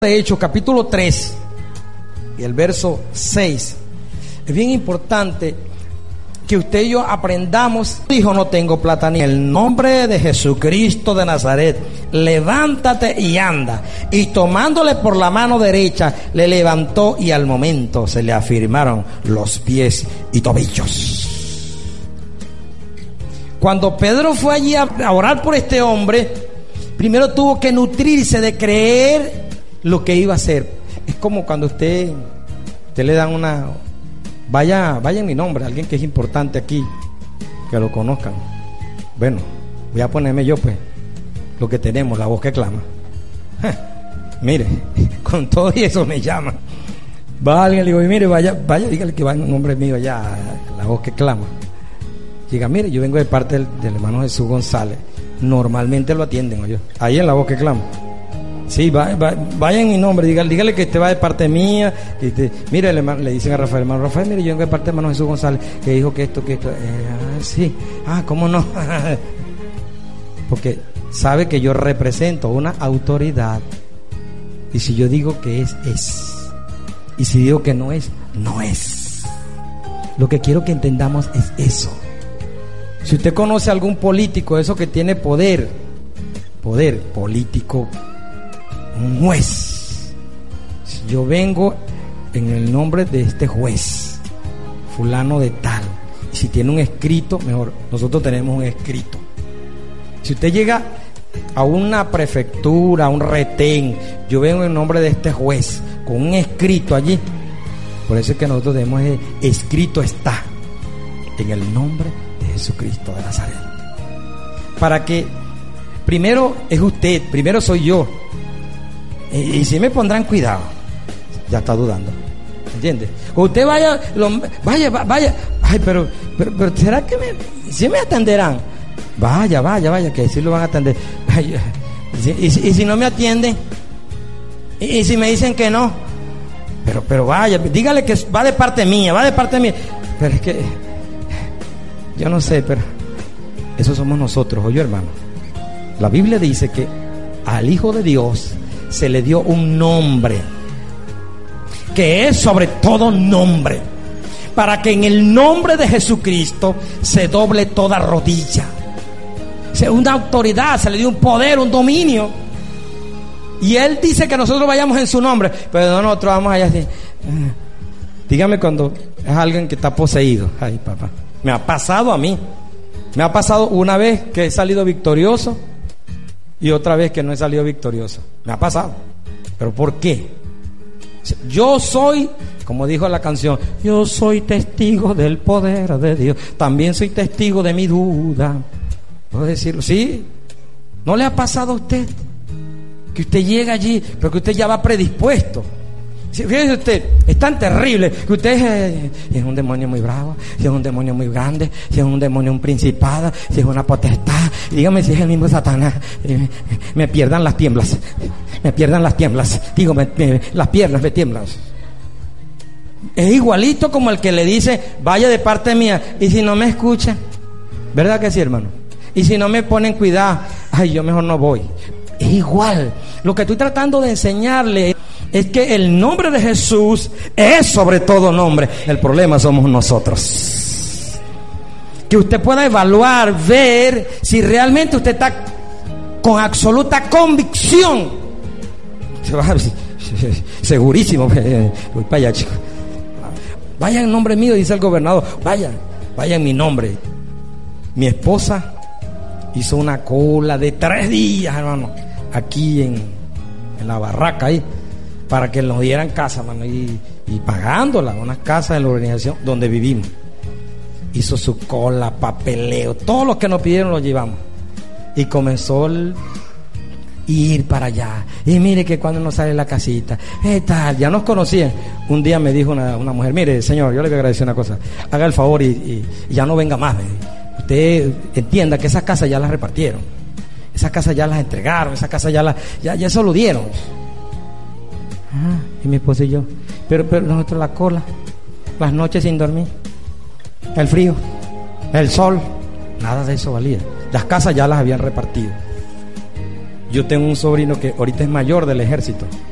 de Hechos, capítulo 3 y el verso 6. Es bien importante que usted y yo aprendamos. Dijo: no tengo plata ni en el nombre de Jesucristo de Nazaret, levántate y anda. Y tomándole por la mano derecha, le levantó, y al momento se le afirmaron los pies y tobillos. Cuando Pedro fue allí a orar por este hombre, primero tuvo que nutrirse de creer lo que iba a hacer. Es como cuando usted le dan una... Vaya en mi nombre, alguien que es importante aquí, que lo conozcan. Bueno, voy a ponerme yo, pues, lo que tenemos, la voz que clama. Mire, con todo y eso me llama. Va alguien, le digo: mire, vaya, dígale que va en nombre mío allá, la voz que clama. Diga: mire, yo vengo de parte del hermano Jesús González. Normalmente lo atienden, oye, ahí en la voz que clama. Sí, vaya en mi nombre, dígale que usted va de parte mía. Mire, le dicen a Rafael: hermano Rafael, mire, yo vengo de parte del hermano Jesús González, que dijo que esto. Sí, ¿cómo no? Porque sabe que yo represento una autoridad. Y si yo digo que es. Y si digo que no es, no es. Lo que quiero que entendamos es eso. Si usted conoce a algún político, eso que tiene poder político, un juez, si yo vengo en el nombre de este juez, fulano de tal, y si tiene un escrito, mejor, nosotros tenemos un escrito. Si usted llega a una prefectura, a un retén, yo vengo en nombre de este juez, con un escrito allí. Por eso es que nosotros tenemos escrito está, en el nombre de Jesucristo de Nazaret. Para que primero es usted, primero soy yo. Y si me pondrán cuidado, ya está dudando, ¿entiende? Usted vaya. Ay, pero ¿será que si me atenderán? Vaya, que sí lo van a atender. Ay, y si no me atienden, y si me dicen que no, pero vaya, dígale que va de parte mía. Pero es que yo no sé, pero eso somos nosotros, oye, hermano. La Biblia dice que al Hijo de Dios se le dio un nombre que es sobre todo nombre, para que en el nombre de Jesucristo se doble toda rodilla. Una autoridad, se le dio un poder, un dominio. Y Él dice que nosotros vayamos en su nombre, pero nosotros vamos allá así. Dígame cuando es alguien que está poseído. Ay, papá, me ha pasado a mí. Me ha pasado una vez que he salido victorioso y otra vez que no he salido victorioso. Me ha pasado. ¿Pero por qué? Yo soy, como dijo la canción, yo soy testigo del poder de Dios. También soy testigo de mi duda. ¿Puedo decirlo? ¿Sí? ¿No le ha pasado a usted que usted llega allí, pero que usted ya va predispuesto? Fíjese usted, es tan terrible que usted es un demonio muy bravo, si es un demonio muy grande, si es un demonio, un principado, si es una potestad. Dígame si es el mismo Satanás. Me pierdan las tiemblas. Digo, las piernas me tiemblan. Es igualito como el que le dice: vaya de parte mía. Y si no me escuchan, ¿verdad que sí, hermano? Y si no me ponen cuidado, ay, yo mejor no voy. Es igual. Lo que estoy tratando de enseñarle es que el nombre de Jesús es sobre todo nombre. El problema somos nosotros. Que usted pueda evaluar, ver si realmente usted está con absoluta convicción. Segurísimo. Voy para allá, chicos. Vaya en nombre mío, dice el gobernador. Vaya en mi nombre. Mi esposa hizo una cola de 3 días, hermano, aquí en la barraca ahí, para que nos dieran casa, hermano, y pagándola, unas casas de la organización donde vivimos. Hizo su cola, papeleo, todo lo que nos pidieron lo llevamos. Y comenzó ir para allá. Y mire que cuando nos sale la casita, tal, ya nos conocían. Un día me dijo una mujer: mire, señor, yo le voy a agradecer una cosa, haga el favor y ya no venga más. Usted entienda que esas casas ya las repartieron, esas casas ya las entregaron, esas casas ya eso lo dieron. Y mi esposa y yo, pero nosotros la cola, las noches sin dormir, el frío, el sol, nada de eso valía. Las casas ya las habían repartido. Yo tengo un sobrino que ahorita es mayor del ejército,